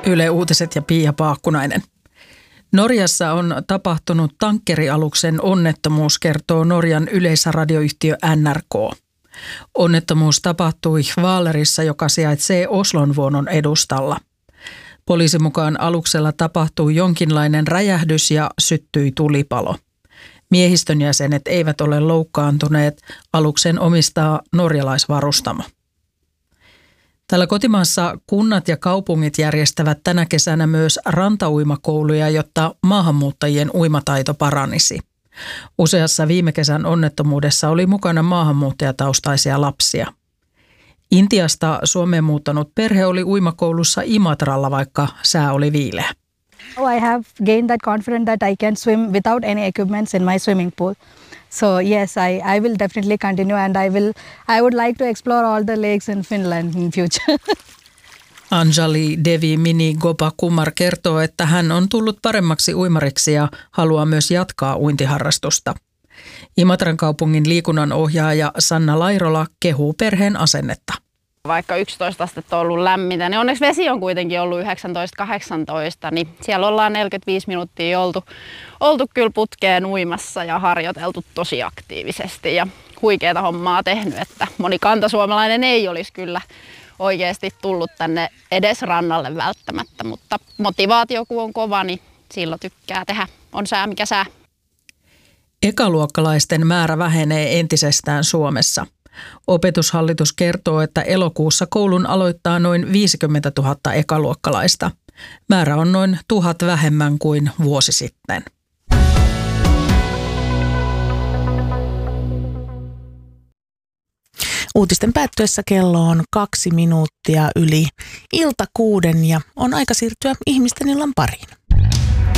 Yle Uutiset ja Pia Paakkunainen. Norjassa on tapahtunut tankkerialuksen onnettomuus, kertoo Norjan yleisradioyhtiö NRK. Onnettomuus tapahtui Hvalerissa, joka sijaitsee Oslonvuonon edustalla. Poliisin mukaan aluksella tapahtui jonkinlainen räjähdys ja syttyi tulipalo. Miehistön jäsenet eivät ole loukkaantuneet, aluksen omistaa norjalaisvarustamo. Täällä kotimaassa kunnat ja kaupungit järjestävät tänä kesänä myös rantauimakouluja, jotta maahanmuuttajien uimataito paranisi. Useassa viime kesän onnettomuudessa oli mukana maahanmuuttajataustaisia lapsia. Intiasta Suomeen muuttanut perhe oli uimakoulussa Imatralla, vaikka sää oli viileä. I have gained that confidence that I can swim without any equipments in my swimming pool. So yes, I will definitely continue and I would like to explore all the lakes in Finland in future. Anjali Devi Mini Gopakumar kertoo, että hän on tullut paremmaksi uimariksi ja haluaa myös jatkaa uintiharrastusta. Imatran kaupungin liikunnanohjaaja Sanna Lairola kehuu perheen asennetta. Vaikka 11 astetta on ollut lämmintä, niin onneksi vesi on kuitenkin ollut 19-18, niin siellä ollaan 45 minuuttia oltu kyllä putkeen uimassa ja harjoiteltu tosi aktiivisesti ja huikeata hommaa tehnyt, että moni kantasuomalainen ei olisi kyllä oikeasti tullut tänne edes rannalle välttämättä, mutta motivaatio kun on kova, niin silloin tykkää tehdä, on sää mikä sää. Ekaluokkalaisten määrä vähenee entisestään Suomessa. Opetushallitus kertoo, että elokuussa koulun aloittaa noin 50 000 ekaluokkalaista. Määrä on noin 1000 vähemmän kuin vuosi sitten. Uutisten päättyessä kello on 2 minuuttia yli ilta 6 ja on aika siirtyä ihmisten illan pariin.